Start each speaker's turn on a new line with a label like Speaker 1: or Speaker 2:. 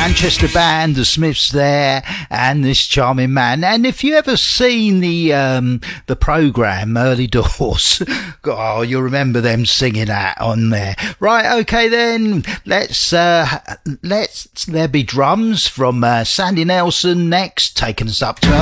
Speaker 1: Manchester band, the Smiths there, and this charming man. And if you ever seen the programme Early Doors, oh, you'll remember them singing that on there. Right, okay then, let's there be drums from Sandy Nelson next, taking us up to